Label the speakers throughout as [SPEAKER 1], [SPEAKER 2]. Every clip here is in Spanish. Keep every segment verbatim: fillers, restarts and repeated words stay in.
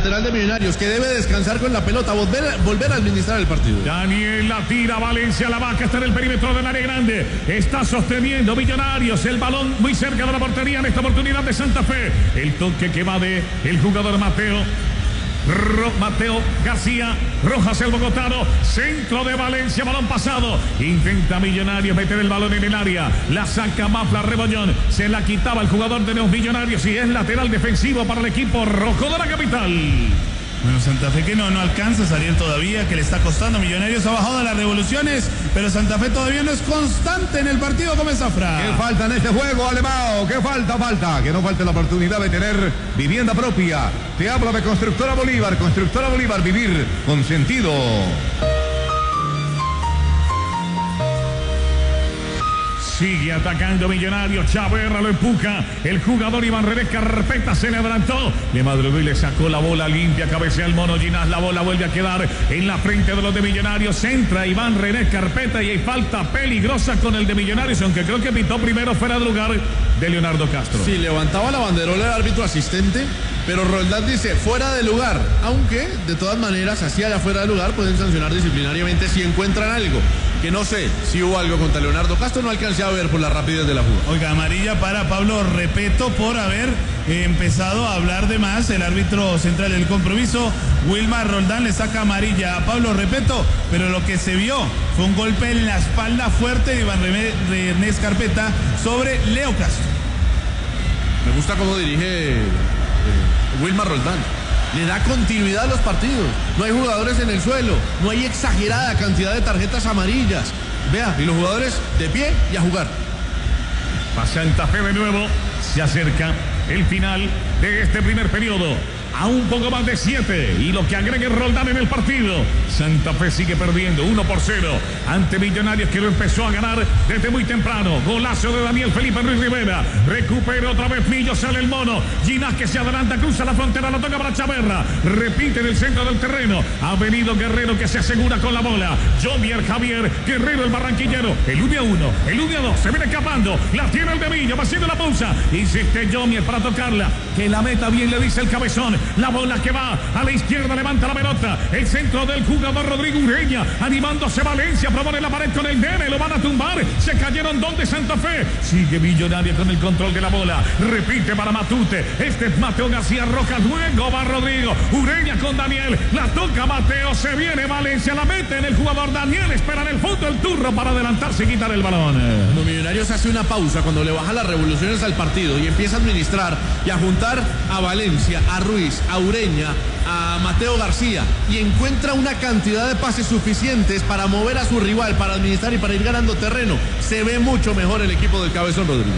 [SPEAKER 1] lateral de Millonarios, que debe descansar con la pelota, volver, volver a administrar el partido.
[SPEAKER 2] Daniel la tira, Valencia, la vaca está en el perímetro del área grande, está sosteniendo Millonarios, el balón muy cerca de la portería en esta oportunidad de Santa Fe. El toque que va de el jugador Mateo. Ro Mateo García, Rojas el bogotano, centro de Valencia, balón pasado, intenta Millonarios meter el balón en el área, la saca Mafla Rebollón, se la quitaba el jugador de los Millonarios y es lateral defensivo para el equipo rojo de la capital.
[SPEAKER 3] Bueno, Santa Fe que no, no alcanza a salir todavía, que le está costando. Millonarios ha bajado de las revoluciones, pero Santa Fe todavía no es constante en el partido como Zafra.
[SPEAKER 4] ¿Qué falta en este juego, Alemão? ¿Qué falta? Falta que no falte la oportunidad de tener vivienda propia. Te habla de Constructora Bolívar. Constructora Bolívar, vivir con sentido.
[SPEAKER 2] Sigue atacando Millonarios, Chaverra lo empuja, el jugador Iván René Carpeta se le adelantó, de madrugó y le sacó la bola limpia, cabecea el mono Ginás, la bola vuelve a quedar en la frente de los de Millonarios, entra Iván René Carpeta y hay falta peligrosa con el de Millonarios, aunque creo que pitó primero fuera de lugar de Leonardo Castro.
[SPEAKER 1] Sí, levantaba la banderola el árbitro asistente, pero Roldán dice fuera de lugar, aunque de todas maneras así allá fuera de lugar pueden sancionar disciplinariamente si encuentran algo. Que no sé si hubo algo contra Leonardo Castro, no alcancé a ver por la rapidez de la jugada.
[SPEAKER 3] Oiga, amarilla para Pablo Repeto por haber eh, empezado a hablar de más. El árbitro central del compromiso, Wilmar Roldán, le saca amarilla a Pablo Repeto, pero lo que se vio fue un golpe en la espalda fuerte de Iván René Carpeta sobre Leo Castro.
[SPEAKER 1] Me gusta cómo dirige eh, Wilmar Roldán. Le da continuidad a los partidos. No hay jugadores en el suelo. No hay exagerada cantidad de tarjetas amarillas. Vea, y los jugadores de pie y a jugar.
[SPEAKER 2] Para Santa Fe de nuevo. Se acerca el final de este primer periodo. A un poco más de siete. Y lo que agregue Roldán en el partido. Santa Fe sigue perdiendo uno por cero ante Millonarios, que lo empezó a ganar desde muy temprano. Golazo de Daniel Felipe Ruiz Rivera. Recupera otra vez Millo, sale el mono. Ginás que se adelanta, cruza la frontera, lo toca para Chaverra. Repite en el centro del terreno. Ha venido Guerrero, que se asegura con la bola. Jomier Javier Guerrero, el barranquillero. El uno a uno, el uno a dos. Se viene escapando. La tiene el de Millo, va haciendo la pausa. Insiste Jomier para tocarla. Que la meta bien, le dice el cabezón. La bola que va a la izquierda, levanta la pelota. El centro del jugador Rodrigo Ureña, animándose Valencia, propone la pared con el nene, lo van a tumbar. Se cayeron dos de Santa Fe. Sigue Millonario con el control de la bola. Repite para Matute. Este es Mateo García Rojas. Luego va Rodrigo Ureña con Daniel. La toca Mateo. Se viene Valencia. La mete en el jugador Daniel. Espera en el fondo el turno para adelantarse y quitar el balón.
[SPEAKER 1] Los Millonarios hace una pausa cuando le baja las revoluciones al partido y empieza a administrar y a juntar a Valencia, a Ruiz, a Ureña, a Mateo García, y encuentra una cantidad de pases suficientes para mover a su rival, para administrar y para ir ganando terreno. Se ve mucho mejor el equipo del Cabezón Rodríguez.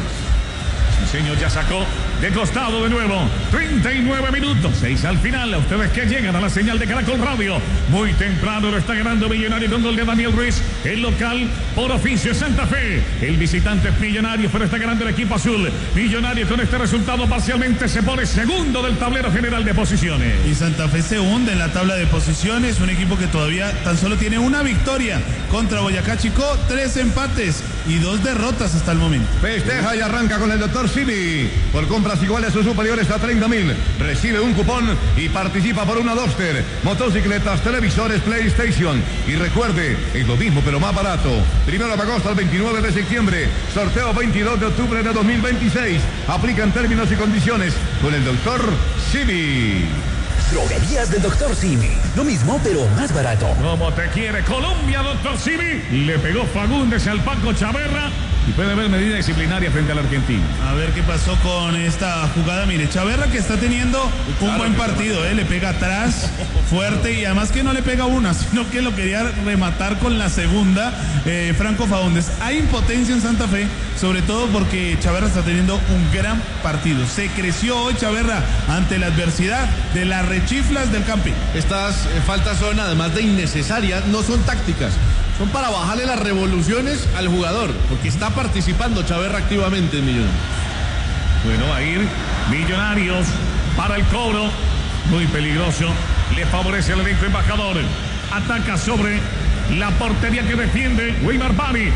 [SPEAKER 2] Sí, señor, ya sacó de costado de nuevo. treinta y nueve minutos, seis al final. A ustedes que llegan a la señal de Caracol Radio. Muy temprano lo está ganando Millonario con gol de Daniel Ruiz. El local por oficio es Santa Fe. El visitante es Millonario, pero está ganando el equipo azul. Millonario con este resultado parcialmente se pone segundo del tablero general de posiciones.
[SPEAKER 3] Y Santa Fe se hunde en la tabla de posiciones. Un equipo que todavía tan solo tiene una victoria contra Boyacá Chicó, tres empates y dos derrotas hasta el momento.
[SPEAKER 4] Festeja y arranca con el doctor Simi. Por compras iguales o superiores a treinta mil, recibe un cupón y participa por una Duster, motocicletas, televisores, PlayStation. Y recuerde, es lo mismo pero más barato. Primero de agosto al veintinueve de septiembre, sorteo veintidós de octubre de dos mil veintiséis. Aplican términos y condiciones con el doctor Simi.
[SPEAKER 5] Droguerías del doctor Simi. Lo mismo, pero más barato.
[SPEAKER 2] Como te quiere Colombia, doctor Simi. Le pegó Fagundes al Paco Chaverra. Y puede haber medida disciplinaria frente al argentino.
[SPEAKER 3] A ver qué pasó con esta jugada. Mire, Chaverra que está teniendo un claro, buen partido, ¿eh? Le pega atrás fuerte y además que no le pega una, sino que lo quería rematar con la segunda. Eh, Franco Fagundes. Hay impotencia en Santa Fe, sobre todo porque Chaverra está teniendo un gran partido. Se creció hoy Chaverra ante la adversidad de las rechiflas del Campín.
[SPEAKER 1] Estas eh, faltas son, además de innecesarias, no son tácticas. Son para bajarle las revoluciones al jugador, porque está participando Chaverra activamente en Millonarios.
[SPEAKER 2] Bueno, va a ir Millonarios para el cobro. Muy peligroso. Le favorece al elenco embajador. Ataca sobre la portería que defiende Weimar Bari.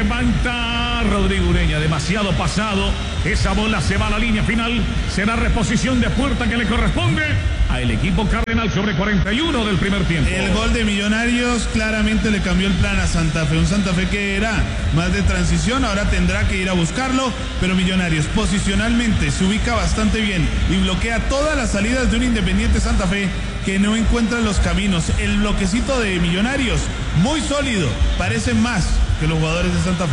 [SPEAKER 2] Levanta Rodrigo Ureña. Demasiado pasado. Esa bola se va a la línea final. Será reposición de puerta que le corresponde al equipo cardenal sobre cuarenta y uno del primer tiempo.
[SPEAKER 3] El gol de Millonarios claramente le cambió el plan a Santa Fe. Un Santa Fe que era más de transición, ahora tendrá que ir a buscarlo, pero Millonarios posicionalmente se ubica bastante bien y bloquea todas las salidas de un Independiente Santa Fe que no encuentra los caminos. El bloquecito de Millonarios, muy sólido, parecen más que los jugadores de Santa Fe.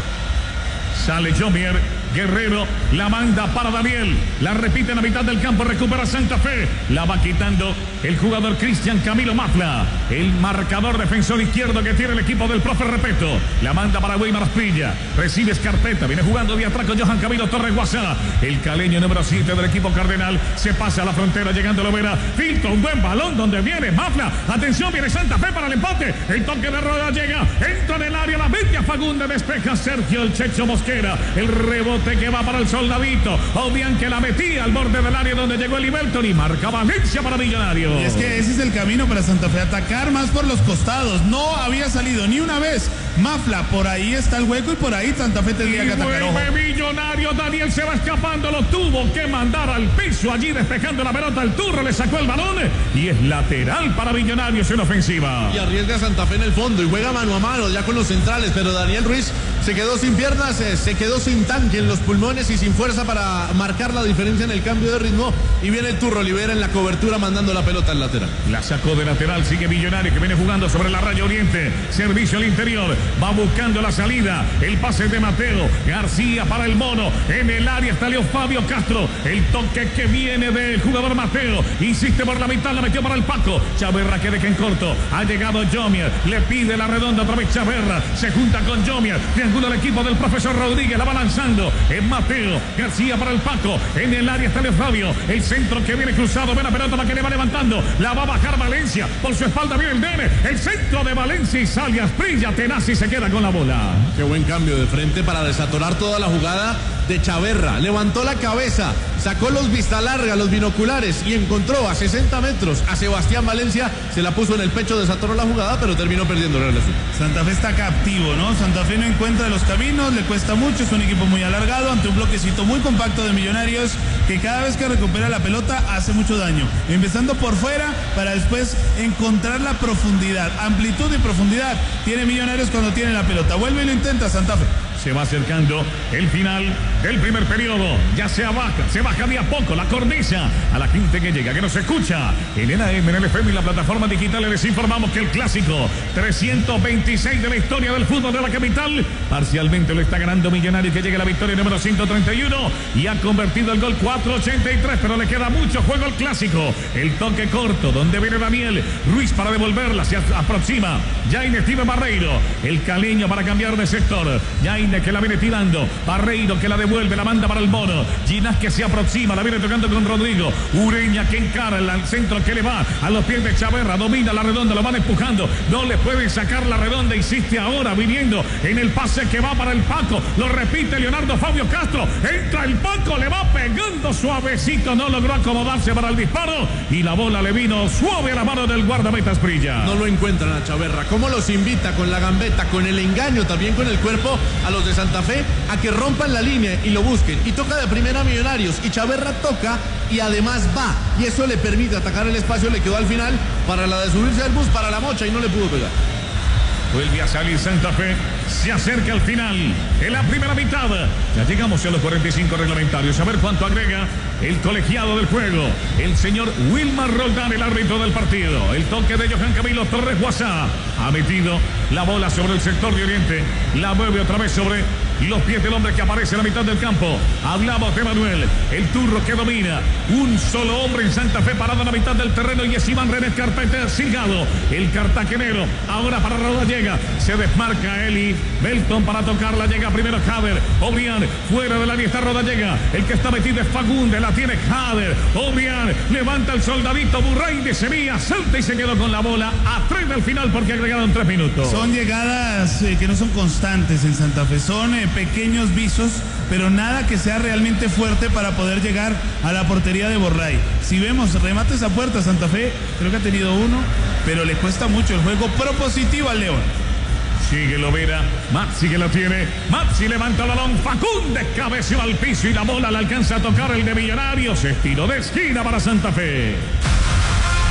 [SPEAKER 2] Sale Jomier, Guerrero, la manda para Daniel, la repite en la mitad del campo, recupera Santa Fe, la va quitando el jugador Cristian Camilo Mafla, el marcador defensor izquierdo que tiene el equipo del profe Repeto, la manda para Weimar Asprilla, recibe Escarpeta, viene jugando de atrás con Johan Camilo Torres Guasá, el caleño número siete del equipo cardenal, se pasa a la frontera llegando a Lovera, filtra un buen balón donde viene Mafla, atención, viene Santa Fe para el empate, el toque de Roda llega, entra en el área, la mete a Fagundes, despeja Sergio el Checho Mosquera, el rebote que va para el Soldadito, Obian que la metía al borde del área donde llegó el Liberton y marca Valencia para Millonarios.
[SPEAKER 3] Y es que ese es el camino para Santa Fe, atacar más por los costados, no había salido ni una vez Mafla, por ahí está el hueco y por ahí Santa Fe tendría
[SPEAKER 2] y
[SPEAKER 3] que atacar.
[SPEAKER 2] Vuelve Millonarios, Daniel se va escapando, lo tuvo que mandar al piso, allí despejando la pelota, el Turro le sacó el balón y es lateral para Millonarios en ofensiva.
[SPEAKER 1] Y arriesga a Santa Fe en el fondo y juega mano a mano ya con los centrales, pero Daniel Ruiz se quedó sin piernas, eh, se quedó sin tanque en los pulmones y sin fuerza para marcar la diferencia en el cambio de ritmo. Y viene el Turro Olivera en la cobertura mandando la pelota al lateral.
[SPEAKER 2] La sacó de lateral, sigue Millonarios que viene jugando sobre la raya oriente. Servicio al interior, va buscando la salida. El pase de Mateo García para el Mono. En el área está Leo Fabio Castro. El toque que viene del jugador Mateo. Insiste por la mitad, la metió para el Paco. Chaverra que deja en corto. Ha llegado Jomier, le pide la redonda otra vez Chaverra. Se junta con Jomier. El equipo del profesor Rodríguez la va lanzando. Es Mateo García para el Paco. En el área está Leo Fabio. El centro que viene cruzado. Buena pelota la que le va levantando. La va a bajar Valencia. Por su espalda viene el Dene. El centro de Valencia y sale Asprilla. Tenaz y se queda con la bola.
[SPEAKER 1] Qué buen cambio de frente para desatorar toda la jugada de Chaverra. Levantó la cabeza, sacó los vista larga, los binoculares y encontró a sesenta metros a Sebastián Valencia. Se la puso en el pecho, desatoró la jugada, pero terminó perdiendo la relación.
[SPEAKER 3] Santa Fe está captivo, ¿no? Santa Fe no encuentra los caminos, le cuesta mucho, es un equipo muy alargado ante un bloquecito muy compacto de Millonarios que cada vez que recupera la pelota hace mucho daño. Empezando por fuera para después encontrar la profundidad, amplitud y profundidad. Tiene Millonarios cuando tiene la pelota. Vuelve y lo intenta Santa Fe.
[SPEAKER 2] Se va acercando el final del primer periodo. Ya se baja, se baja de a poco la cornisa a la gente que llega, que nos escucha en el A M, en el F M y la plataforma digital. Les informamos que el clásico trescientos veintiséis de la historia del fútbol de la capital parcialmente lo está ganando Millonarios, que llega a la victoria número ciento treinta y uno y ha convertido el gol cuatrocientos ochenta y tres, pero le queda mucho juego al clásico. El toque corto donde viene Daniel Ruiz para devolverla, se aproxima Jaime Steven Barreiro, el caleño para cambiar de sector. Jaime que la viene tirando, Barreiro que la devuelve, la manda para el Mono, Ginás que se aproxima, la viene tocando con Rodrigo, Ureña que encara el centro que le va a los pies de Chaverra, domina la redonda, lo van empujando, no le pueden sacar la redonda, insiste ahora viniendo en el pase que va para el Paco, lo repite Leonardo Fabio Castro, entra el Paco, le va pegando suavecito, no logró acomodarse para el disparo y la bola le vino suave a la mano del guardameta Asprilla.
[SPEAKER 1] No lo encuentran a Chaverra, cómo los invita con la gambeta, con el engaño, también con el cuerpo a los de Santa Fe a que rompan la línea y lo busquen, y toca de primera Millonarios y Chaverra toca y además va, y eso le permite atacar el espacio, le quedó al final para la de subirse al bus para la mocha y no le pudo pegar.
[SPEAKER 2] Vuelve a salir Santa Fe, se acerca al final en la primera mitad. Ya llegamos a los cuarenta y cinco reglamentarios. A ver cuánto agrega el colegiado del juego, el señor Wilmar Roldán, el árbitro del partido. El toque de Johan Camilo Torres Guasá. Ha metido la bola sobre el sector de Oriente. La mueve otra vez sobre los pies del hombre que aparece en la mitad del campo. Hablamos de Manuel, el Turro que domina. Un solo hombre en Santa Fe parado en la mitad del terreno y es Iván René Carpenter Silgado, el cartagenero. Ahora para Roda llega, se desmarca Eli Belton para tocarla, llega primero Jader, Obrián, fuera del área está Roda llega, el que está metido es Fagundes, la tiene Jader, Obrián, levanta el soldadito Burray de Sevilla, salta y se quedó con la bola a tres del final porque agregaron tres minutos.
[SPEAKER 3] Son llegadas eh, que no son constantes en Santa Fe, son eh, pequeños visos, pero nada que sea realmente fuerte para poder llegar a la portería de Borray. Si vemos remates a puerta, Santa Fe creo que ha tenido uno, pero le cuesta mucho el juego propositivo al León.
[SPEAKER 2] Sigue Lovera, Maxi que la tiene, Maxi levanta el balón, Fagundes cabeció al piso y la bola le alcanza a tocar el de Millonarios, estilo de esquina para Santa Fe.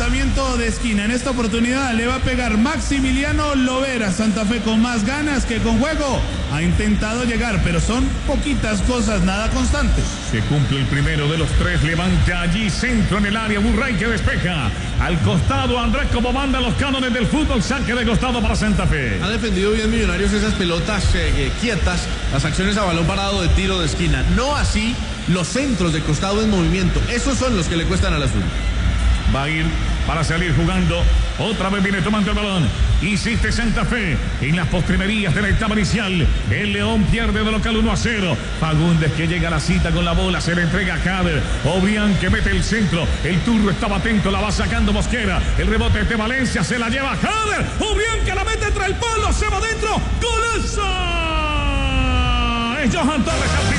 [SPEAKER 3] lanzamiento de esquina. En esta oportunidad le va a pegar Maximiliano Lovera. Santa Fe con más ganas que con juego ha intentado llegar, pero son poquitas cosas, nada constantes.
[SPEAKER 2] Se cumple el primero de los tres. Levanta allí centro en el área. Burray que despeja. Al costado Andrés, como manda los cánones del fútbol. Saque de costado para Santa Fe.
[SPEAKER 1] Ha defendido bien Millonarios esas pelotas eh, quietas, las acciones a balón parado de tiro de esquina. No así los centros de costado en movimiento. Esos son los que le cuestan al azul.
[SPEAKER 2] Va a ir para salir jugando. Otra vez viene tomando el balón. Insiste Santa Fe en las postrimerías de la etapa inicial. El León pierde de local uno a cero. Fagundes que llega a la cita con la bola. Se le entrega a Cader. Obrián que mete el centro. El turro estaba atento. La va sacando Mosquera. El rebote de Valencia. Se la lleva a Cader. Obrián que la mete entre el palo. Se va adentro. ¡Golazo! Es Johan Torres al final.